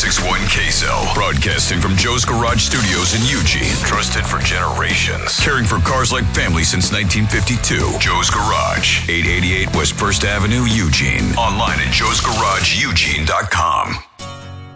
96.1 KSL. Broadcasting from Joe's Garage Studios in Eugene. Trusted for generations. Caring for cars like family since 1952. Joe's Garage. 888 West 1st Avenue, Eugene. Online at joesgarageeugene.com.